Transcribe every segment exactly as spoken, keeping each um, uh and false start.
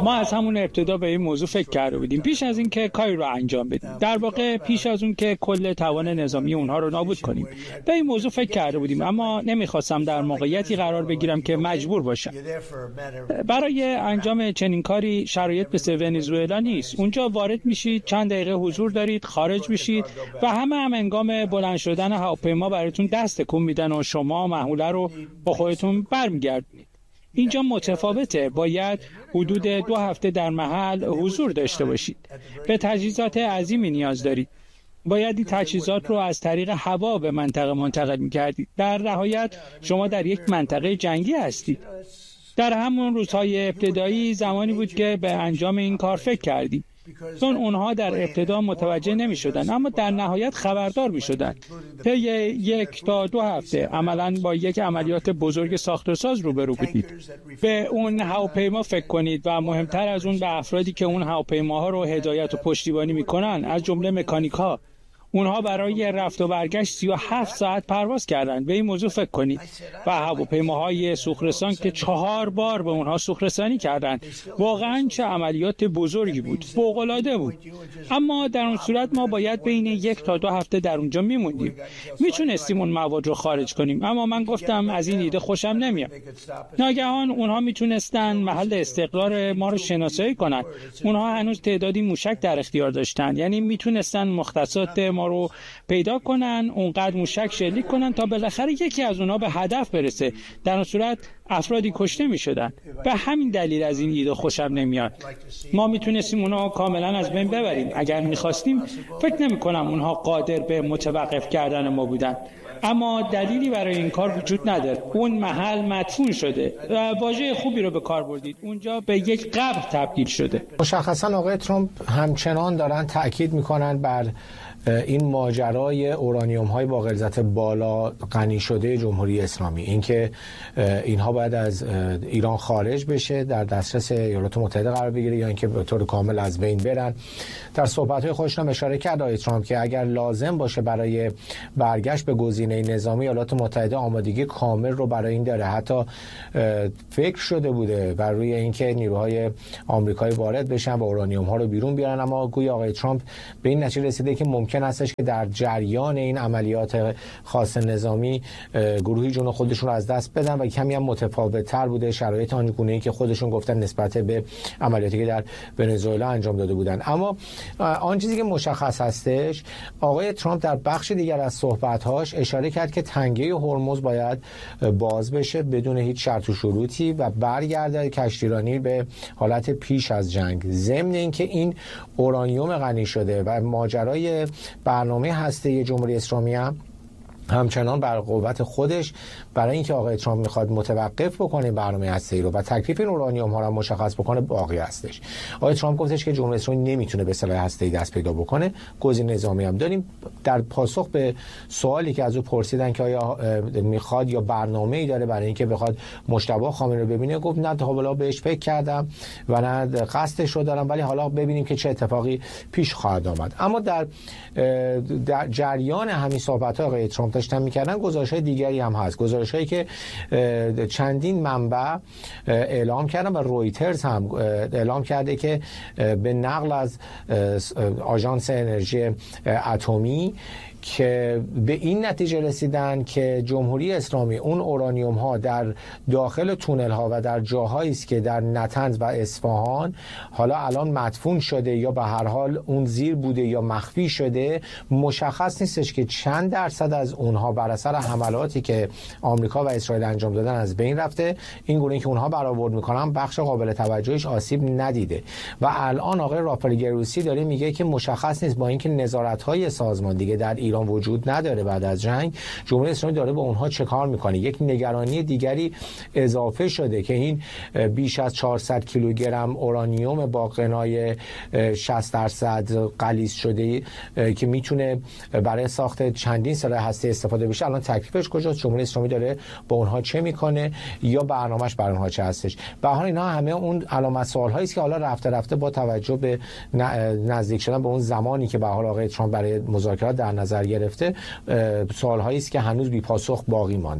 ما از همون ابتدا به این موضوع فکر کرده بودیم پیش از اینکه کاری رو انجام بدیم، در واقع پیش از اون که کل توان نظامی اونها رو نابود کنیم به این موضوع فکر کرده بودیم، اما نمیخواستم در موقعیتی قرار بگیرم که مجبور باشم. برای انجام چنین کاری شرایط مثل ونزوئلا نیست. اونجا وارد میشید، چند دقیقه حضور دارید، خارج میشید و همه هم هنگام بلند شدن هواپیما براتون دست تکون میدن و شما محموله رو با خودتون برمیگردونید. اینجا متفاوته، باید حدود دو هفته در محل حضور داشته باشید. به تجهیزات عظیمی نیاز دارید. باید این تجهیزات رو از طریق هوا به منطقه منتقل می‌کردید. در نهایت شما در یک منطقه جنگی هستید. در همون روزهای ابتدایی زمانی بود که به انجام این کار فکر کردیم، چون اونها در ابتدا متوجه نمی شدن اما در نهایت خبردار می شدن. طی یک تا دو هفته عملاً با یک عملیات بزرگ ساخت و ساز روبرو بودید. به اون هواپیما فکر کنید و مهمتر از اون به افرادی که اون هواپیماها رو هدایت و پشتیبانی می کنن، از جمله مکانیک ها. اونها برای رفت و برگشت سی و هفت ساعت پرواز کردند. به این موضوع فکر کنید. و هواپیماهای سوخت‌رسان که چهار بار به اونها سوخت‌رسانی کردند. واقعاً چه عملیات بزرگی بود. فوق‌العاده بود. اما در اون صورت ما باید بین یک تا دو هفته در اونجا میموندیم. میتونستیم اون مواد رو خارج کنیم، اما من گفتم از این ایده خوشم نمیاد. ناگهان اونها میتونستن محل استقرار ما رو شناسایی کنن. اونها هنوز تعدادی موشک در اختیار داشتن، یعنی میتونستن مختصات ما رو پیدا کنن، اونقدر موشک شلیک کنن تا بالاخره یکی از اونها به هدف برسه. در اون صورت افرادی کشته می شدن. به همین دلیل از این ایده خوشم نمیاد. ما میتونستیم اونها کاملا از بین ببریم. اگر میخواستیم فکر نمی کنم اونها قادر به متوقف کردن ما بودن. اما دلیلی برای این کار وجود نداره. اون محل مدفون شده و واژه خوبی رو به کار بردید. اونجا به یک قبر تبدیل شده. مشخصا آقای ترامپ همچنان دارن تأکید میکنن بر این ماجرای اورانیوم های با غلظت بالا غنی شده جمهوری اسلامی، اینکه اینها باید از ایران خارج بشه، در دسترس ایالات متحده قرار بگیره یا اینکه به طور کامل از بین برن. در صحبت‌های خودش هم اشاره کرد آقای ترامپ که اگر لازم باشه برای برگشت به گزینه نظامی، ایالات متحده آمادگی کامل رو برای این داره. حتی فکر شده بوده بر روی اینکه نیروهای آمریکایی وارد بشن و اورانیوم ها رو بیرون بیارن، اما گویا آقای ترامپ به این نتیجه رسیده که ممکن هستش که در جریان این عملیات خاص نظامی گروهی جون خودشون رو از دست بدن و کمی هم متفاوت‌تر بوده شرایط آنگونه‌ای که خودشون گفتن نسبت به عملیاتی که در ونزوئلا انجام داده بودن. اما آن چیزی که مشخص هستش، آقای ترامپ در بخش دیگر از صحبت‌هاش اشاره کرد که تنگه هرمز باید باز بشه بدون هیچ شرط و شروطی و برگرده کشتیرانی به حالت پیش از جنگ. ضمن اینکه این اورانیوم غنی شده و ماجرای برنامه هسته‌ای جمهوری اسلامی هم همچنان بر قوت خودش برای اینکه آقای ترامپ میخواد متوقف بکنه برنامه هسته‌ای رو و تکلیف این اورانیوم ها رو مشخص بکنه باقی هستش. آقای ترامپ گفتش که جمهوری اسلامی نمیتونه به سلاح هسته‌ای دست پیدا بکنه. گزینه نظامی هم داریم. در پاسخ به سوالی که از او پرسیدن که آیا میخواد یا برنامه‌ای داره برای اینکه بخواد مجتبی خامنه‌ای رو ببینه، گفت نه تا حالا بهش فکر کردم و نه قصدش رو دارم، ولی حالا ببینیم که چه اتفاقی پیش خواهد آمد. اما در در جریان همین صحبت‌های آقای ترامپ داشتن می‌کردن گزارش‌های دیگری هم هست. گزارش‌هایی که چندین منبع اعلام کردن و رویترز هم اعلام کرده که به نقل از آژانس انرژی اتمی که به این نتیجه رسیدن که جمهوری اسلامی اون اورانیوم ها در داخل تونل ها و در جاهایی است که در نطنز و اصفهان حالا الان مدفون شده یا به هر حال اون زیر بوده یا مخفی شده، مشخص نیستش که چند درصد از اونها بر اثر حملاتی که آمریکا و اسرائیل انجام دادن از بین رفته. این گونه که اونها برآورد میکنن بخش قابل توجهش آسیب ندیده و الان آقای رافائل گروسی داره میگه که مشخص نیست، با اینکه نظارت های سازمان دیگه در ایران وجود نداره بعد از جنگ، جمهوری اسلامی داره با اونها چه کار میکنه. یک نگرانی دیگری اضافه شده که این بیش از چهارصد کیلوگرم اورانیوم با غنای شصت درصد غلیظ شده که میتونه برای ساخت چندین سلاح هسته‌ای استفاده بشه، الان تکلیفش کجاست؟ جمهوری اسلامی داره با اونها چه میکنه یا برنامه‌اش برای اونها چه هستش؟ به هر حال اینا همه اون علامت سوال‌هایی است که حالا رفته رفته با توجه به نزدیک شدن به اون زمانی که به حال آقای ترامپ برای مذاکرات در نظر گرفته، سوال‌هایی است که هنوز بی پاسخ باقی مانده.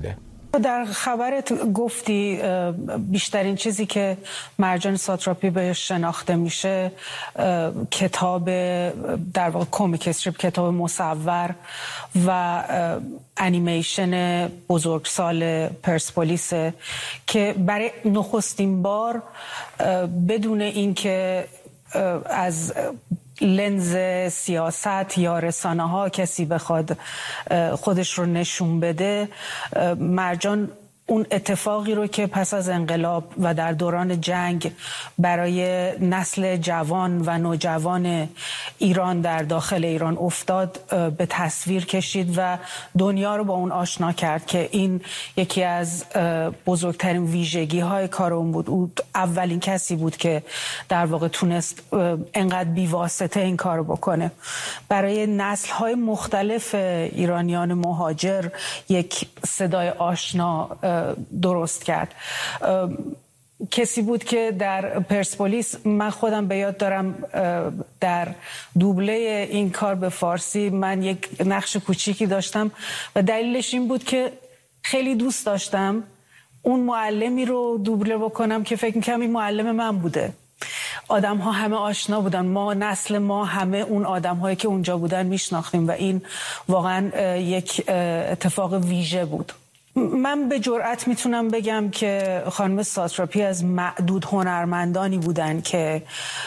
در خبرت گفتی بیشترین چیزی که مرجان ساتراپی بهش شناخته میشه کتاب در واقع کمیک استریپ، کتاب مصور و انیمیشن بزرگسال پرسپولیس که برای نخستین بار بدون اینکه از لنز سیاست یا رسانه ها کسی بخواد خودش رو نشون بده، مرجان اون اتفاقی رو که پس از انقلاب و در دوران جنگ برای نسل جوان و نوجوان ایران در داخل ایران افتاد به تصویر کشید و دنیا رو با اون آشنا کرد که این یکی از بزرگترین ویژگی های کار اون بود. او اولین کسی بود که در واقع تونست انقدر بیواسطه این کار رو بکنه. برای نسل های مختلف ایرانیان مهاجر یک صدای آشنا درست کرد. کسی بود که در پرسپولیس، من خودم به یاد دارم در دوبله این کار به فارسی من یک نقش کوچیکی داشتم و دلیلش این بود که خیلی دوست داشتم اون معلمی رو دوبله بکنم که فکر می‌کنم این معلم من بوده. آدم ها همه آشنا بودن، ما نسل ما همه اون آدم هایی که اونجا بودن میشناختیم و این واقعا یک اتفاق ویژه بود. من به جرئت میتونم بگم که خانم ساتراپی از معدود هنرمندانی بودن که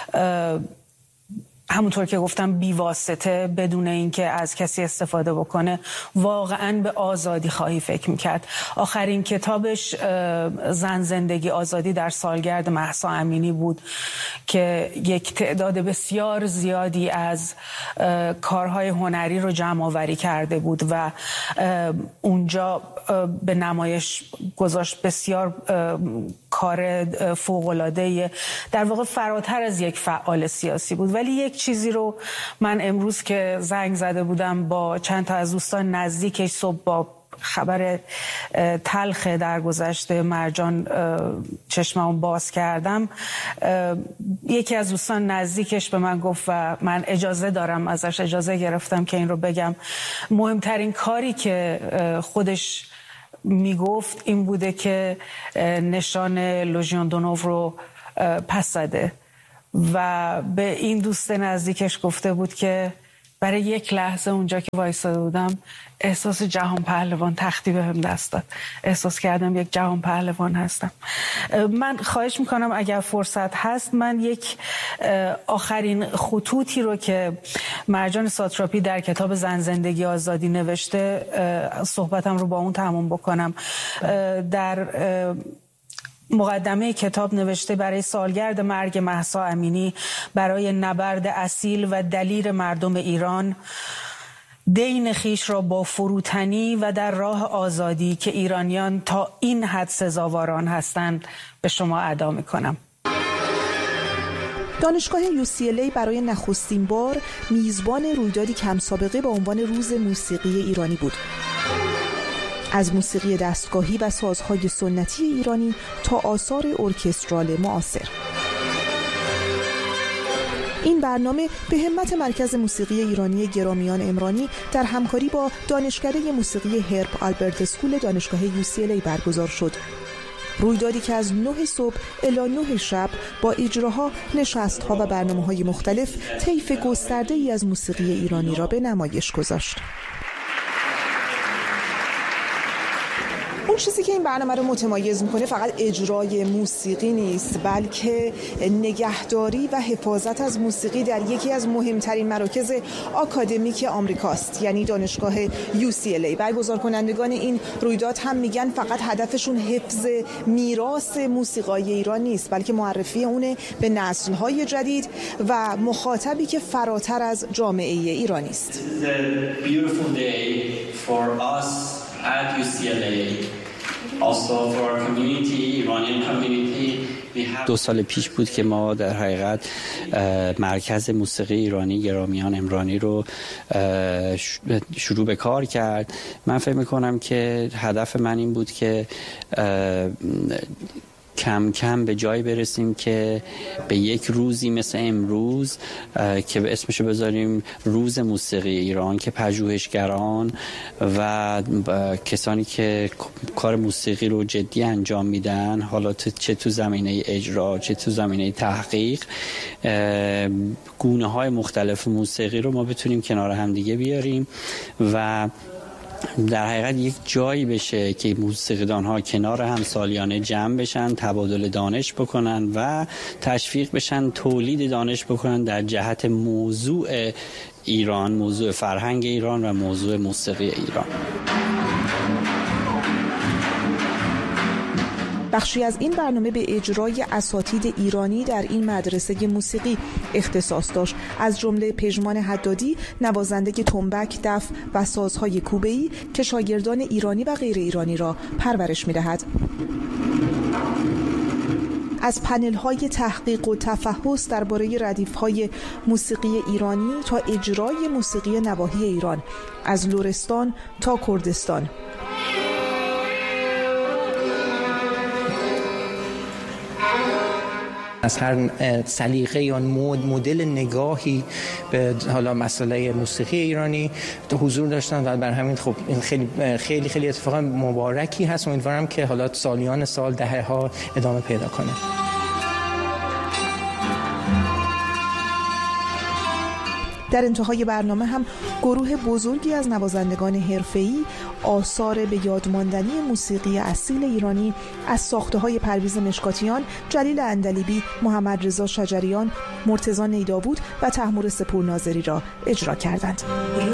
همونطور که گفتم بیواسطه، بدون اینکه از کسی استفاده بکنه، واقعا به آزادی خواهی فکر میکرد. آخرین کتابش زن زندگی آزادی در سالگرد مهسا امینی بود که یک تعداد بسیار زیادی از کارهای هنری رو جمع آوری کرده بود و اونجا به نمایش گذاشت. بسیار کار فوق‌العاده، در واقع فراتر از یک فعال سیاسی بود. ولی یک چیزی رو من امروز که زنگ زده بودم با چند تا از دوستان نزدیکش، صبح با خبر تلخ در گذشته مرجان چشمم باز کردم، یکی از دوستان نزدیکش به من گفت و من اجازه دارم ازش، اجازه گرفتم که این رو بگم، مهمترین کاری که خودش میگفت این بوده که نشان لژیون دونوو رو پس زده و به این دوست نزدیکش گفته بود که برای یک لحظه اونجا که وایساده بودم احساس جهان پهلوان تختی بهم دست داد. احساس کردم یک جهان پهلوان هستم. من خواهش میکنم اگر فرصت هست من یک آخرین خطوطی رو که مرجان ساتراپی در کتاب زن زندگی آزادی نوشته صحبتم رو با اون تموم بکنم. در مقدمه کتاب نوشته برای سالگرد مرگ مهسا امینی، برای نبرد اصیل و دلیر مردم ایران، دین خیش را با فروتنی و در راه آزادی که ایرانیان تا این حد سزاواران هستند به شما ادا می‌کنم. دانشگاه یو سی ال ای برای نخستین بار میزبان رویدادی کم سابقه با عنوان روز موسیقی ایرانی بود. از موسیقی دستگاهی و سازهای سنتی ایرانی تا آثار ارکسترال معاصر. این برنامه به همت مرکز موسیقی ایرانی گرامیان عمرانی در همکاری با دانشکده موسیقی هرب آلبرت اسکول دانشگاه یو سی ال ای برگزار شد. رویدادی که از نه صبح الی نه شب با اجراها، نشست‌ها و برنامه‌های مختلف طیف گسترده‌ای از موسیقی ایرانی را به نمایش گذاشت. اون چیزی که این برنامه رو متمایز میکنه فقط اجرای موسیقی نیست، بلکه نگهداری و حفاظت از موسیقی در یکی از مهمترین مراکز آکادمیک آمریکاست، یعنی دانشگاه یو سی ال ای. برگزار کنندگان این رویداد هم میگن فقط هدفشون حفظ میراث موسیقای ایران نیست، بلکه معرفی اونه به نسل‌های جدید و مخاطبی که فراتر از جامعه ایرانی است. At U C L A, also for our community, Iranian community, we have... دو سال پیش بود که ما در حقیقت مرکز موسیقی ایرانی گرامیان عمرانی رو شروع به کار کرد. من فکر میکنم که هدف من این بود که کم کم به جای برسیم که به یک روزی مثل امروز که به اسمشو بذاریم روز موسیقی ایران، که پژوهشگران و کسانی که کار موسیقی رو جدی انجام میدن، حالا چه تو زمینه اجرا چه تو زمینه تحقیق، گونه های مختلف موسیقی رو ما بتونیم کنار هم دیگه بیاریم و در حقیقت یک جایی بشه که موسیقیدان ها کنار هم سالیانه جمع بشن، تبادل دانش بکنن و تشویق بشن تولید دانش بکنن در جهت موضوع ایران، موضوع فرهنگ ایران و موضوع موسیقی ایران. بخشی از این برنامه به اجرای اساتید ایرانی در این مدرسه موسیقی اختصاص داشت، از جمله پژمان حدادی، نوازنده تنبک، دف و سازهای کوبه‌ای که شاگردان ایرانی و غیر ایرانی را پرورش می‌دهد. از پنل‌های تحقیق و تفحص درباره ردیف‌های موسیقی ایرانی تا اجرای موسیقی نواحی ایران، از لرستان تا کردستان. از هر سلیقه یا مدل نگاهی به حالا مسئله موسیقی ایرانی حضور داشتن و بر همین خب این خیلی خیلی خیلی اتفاق مبارکی هست. امیدوارم که حالا سالیان سال، دهه‌ها ادامه پیدا کنه. در انتهای برنامه هم گروه بزرگی از نوازندگان حرفه‌ای آثار به یادماندنی موسیقی اصیل ایرانی از ساخته‌های پرویز مشکاتیان، جلیل عندلیبی، محمد رضا شجریان، مرتضی نیدابود و طهمورث پورناظری را اجرا کردند.